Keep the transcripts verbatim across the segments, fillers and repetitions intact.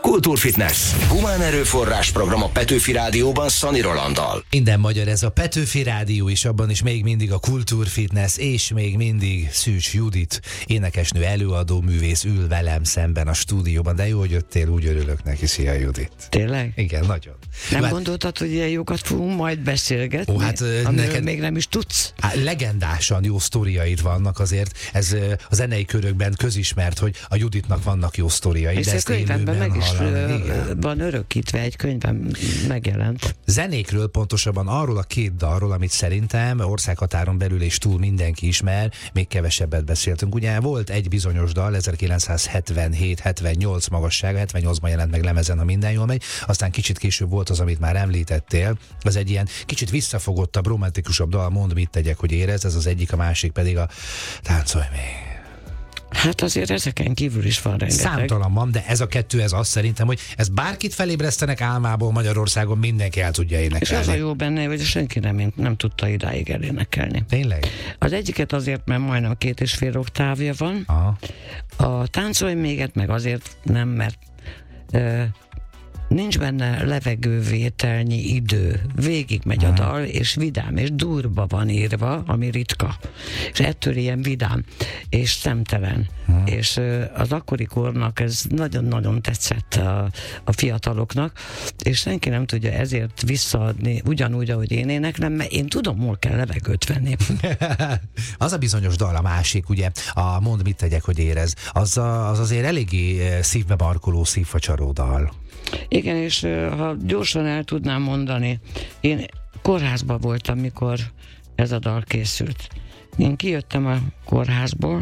Kultúrfitness. Humán erőforrás program a Petőfi Rádióban Szani Rolanddal. Minden magyar, ez a Petőfi Rádió is, abban is még mindig a Kultúrfitness, és még mindig Szűcs Judit, énekesnő, előadó művész ül velem szemben a stúdióban. De jó, hogy jöttél, úgy örülök neki. Szia, Judit. Tényleg? Igen, nagyon. Nem Mert... gondoltad, hogy ilyen jókat fogunk majd beszélgetni? Ó, hát, amiről neked... még nem is tudsz? Hát, legendásan jó sztoriaid vannak azért. Ez a zenei körökben közismert, hogy a Juditnak vannak jó sztoriai. És a könyvemben meg is hallani, van örökítve, egy könyvben megjelent. Zenékről, pontosabban arról a két dalról, amit szerintem országhatáron belül és túl mindenki ismer, még kevesebbet beszéltünk. Ugye volt egy bizonyos dal, ezerkilencszázhetvenhét hetvennyolc magassága, hetvennyolcban jelent meg lemezen, ha minden jól megy, aztán kicsit később volt az, amit már említettél. Az egy ilyen kicsit visszafogottabb, romantikusabb dal, mondd, mit tegyek, hogy érez, ez az egyik, a másik pedig a Táncolj még. Hát azért ezeken kívül is van rengeteg. Számtalan van, de ez a kettő, ez azt szerintem, hogy ez bárkit felébresztenek álmából Magyarországon, mindenki el tudja énekelni. És az a jó benne, hogy senki nem, nem tudta idáig elénekelni. Tényleg? Az egyiket azért, mert majdnem két és fél oktávja van. Aha. A Táncolj méget meg azért nem, mert ö, nincs benne levegővételnyi idő. Végig megy a dal, és vidám, és durba van írva, ami ritka. És ettől ilyen vidám, és szemtelen. Hmm. És uh, az akkori kornak ez nagyon-nagyon tetszett a, a fiataloknak, és senki nem tudja ezért visszaadni ugyanúgy, ahogy én éneklem, mert én tudom, hol kell levegőt venni. Az a bizonyos dal, a másik, ugye, a Mondd, mit tegyek, hogy érez, az, a, az azért eléggé szívbe markoló, szívfacsaró dal. Igen, és ha gyorsan el tudnám mondani, én kórházban voltam, mikor ez a dal készült. Én kijöttem a kórházból,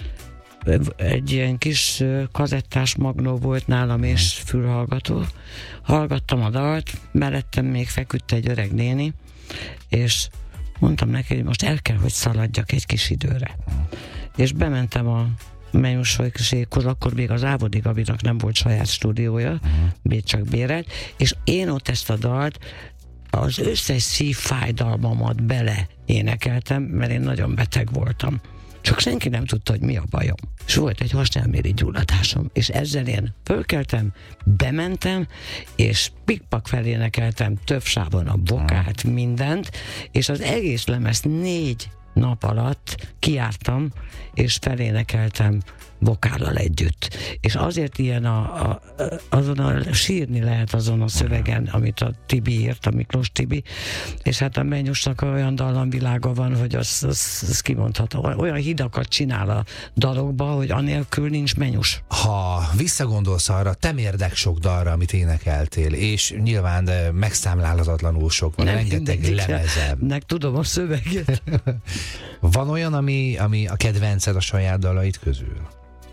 egy ilyen kis kazettás magnó volt nálam és fülhallgató. Hallgattam a dalt, mellettem még feküdt egy öreg néni, és mondtam neki, hogy most el kell, hogy szaladjak egy kis időre. És bementem a mennyúsojkészséghoz, akkor még az Ávodi Gabinak nem volt saját stúdiója, még csak bérelt, és én ott ezt a dalt, az összes szívfájdalmamat bele énekeltem, mert én nagyon beteg voltam. Csak senki nem tudta, hogy mi a bajom. És volt egy hasnyálméri gyulladásom, és ezzel én fölkeltem, bementem, és pikpak felénekeltem több sávon a bokát, mindent, és az egész lemezt négy nap alatt kijártam, és felénekeltem vokállal együtt. És azért ilyen a, a, azon a sírni lehet azon a szövegen, amit a Tibi írt, a Miklós Tibi, és hát a Mennyusnak olyan dallamvilága van, hogy az, az, az kimondható. Olyan hidakat csinál a dalokba, hogy anélkül nincs Mennyus. Ha visszagondolsz arra, te mérdek sok dalra, amit énekeltél, és nyilván megszámlálhatatlanul sok, van, rengeteg lemezem. Nek tudom a szöveget. Van olyan, ami, ami a kedvenced a saját dalait közül?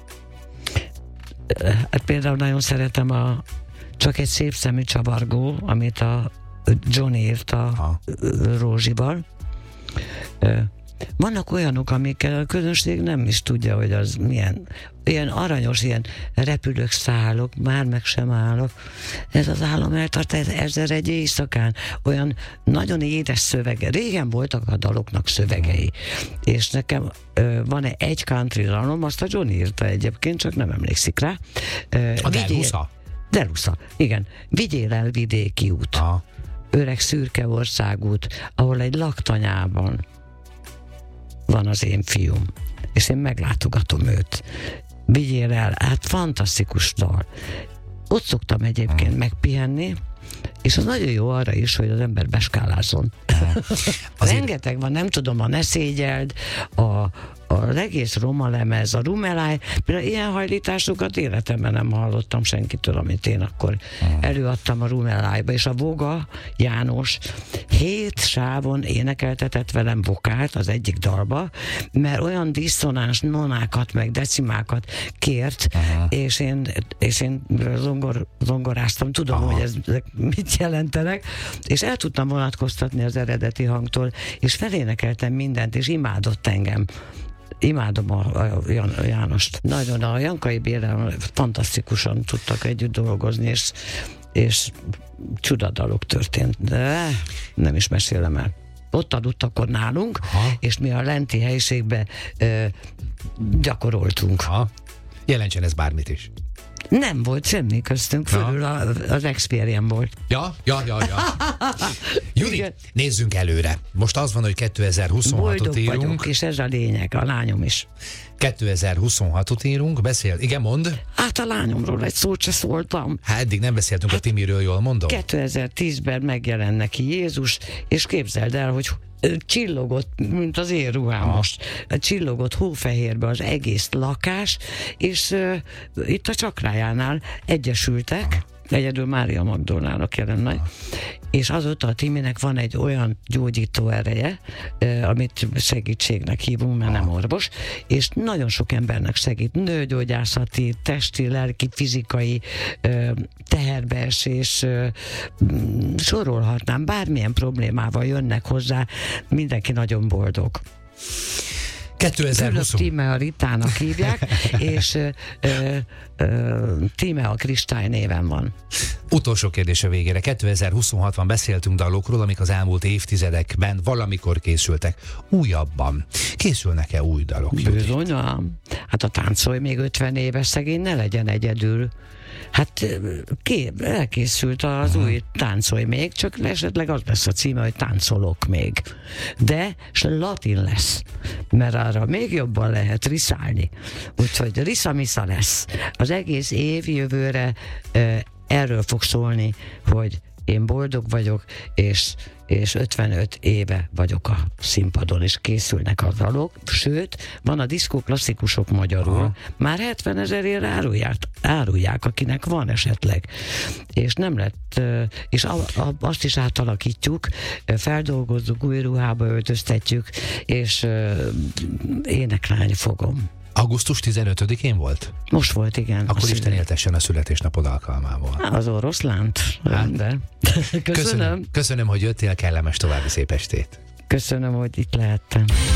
Hát például nagyon szeretem a Csak egy szép szemű csavargó, amit a Johnny írt a ha. Rózsival. Vannak olyanok, amikkel a közönség nem is tudja, hogy az milyen, ilyen aranyos, ilyen repülök, szállok, már meg sem állok. Ez az álom eltart ezer egy éjszakán. Olyan nagyon édes szövege. Régen voltak a daloknak szövegei. És nekem ö, van egy country dalom, azt a Johnny írta egyébként, csak nem emlékszik rá. Ö, a Delusza? Delusza, igen. Vigyél el vidéki út. Ha. Öreg szürke országút, ahol egy laktanyában van az én fiúm, és én meglátogatom őt. Vigyél el, hát fantasztikus dal. Ott szoktam egyébként hmm. megpihenni, és az nagyon jó arra is, hogy az ember beskálázzon. Azért... Rengeteg van, nem tudom, a Ne szégyeld, a az egész Roma lemez, a Rumeláj, például ilyen hajlításokat életemben nem hallottam senkitől, amit én akkor előadtam a Rumelájba, és a Voga János hét sávon énekeltetett velem vokált az egyik dalba, mert olyan diszonáns nonákat, meg decimákat kért, aha. és én, és én zongor, zongoráztam, tudom, aha. hogy ez mit jelentenek, és el tudtam vonatkoztatni az eredeti hangtól, és felénekeltem mindent, és imádott engem. Imádom a, a, a Jánost. Nagyon a Jankai Bélel fantasztikusan tudtak együtt dolgozni, és, és csodadalok történt, de nem is mesélem el. Ott aludt akkor nálunk, ha. és mi a lenti helyiségbe ö, gyakoroltunk. Ha. Jelentsen ez bármit is. Nem volt semmi köztünk, fölül a, az Experian volt. Ja, ja, ja, ja. Judit, Igen. nézzünk előre. Most az van, hogy kétezer-huszonhatot Boldog írunk. vagyok, és ez a lényeg, a lányom is. kétezer-huszonhatot írunk, beszél. Igen, mond. Hát a lányomról egy szót se szóltam. Hát eddig nem beszéltünk hát, a Timiről, jól mondom? kétezer-tízben megjelent neki Jézus, és képzeld el, hogy csillogott, mint az én ruhám most, csillogott hófehérbe az egész lakás, és uh, itt a csakrájánál egyesültek, egyedül Mária Magdolnának jelent meg, és azóta a Timinek van egy olyan gyógyító ereje, eh, amit segítségnek hívunk, mert nem orvos, és nagyon sok embernek segít, nőgyógyászati, testi, lelki, fizikai eh, teherbeesés, eh, sorolhatnám, bármilyen problémával jönnek hozzá, mindenki nagyon boldog. kétezer-húsz. Tíme a Ritának hívják, és ö, ö, ö, Tíme a Kristály néven van. Utolsó kérdése végére. kétezer-huszonhatban beszéltünk dalokról, amik az elmúlt évtizedekben valamikor készültek. Újabban. Készülnek-e új dalok? Bizonyám. Hát a Táncolj még ötven éves, szegény ne legyen egyedül. Hát ké, elkészült az uh-huh. új Táncolj még, csak esetleg az lesz a címe, hogy Táncolok még. De s latin lesz, mert arra még jobban lehet riszálni. Úgyhogy riszamisza lesz. Az egész év jövőre e, erről fog szólni, hogy én boldog vagyok, és, és ötvenöt éve vagyok a színpadon, és készülnek a dalok, sőt, van a diszkó klasszikusok magyarul, aha. már hetven ezerért árulják, árulják, akinek van esetleg. És nem lett, és a, a, azt is átalakítjuk, feldolgozzuk, új ruhába öltöztetjük, és énekelni fogom. augusztus tizenötödikén volt? Most volt, igen. Akkor Isten éltessen a születésnapod alkalmából. Az oroszlánt. Hát. De. Köszönöm. Köszönöm. Köszönöm, hogy jöttél, kellemes további szép estét. Köszönöm, hogy itt lehettem.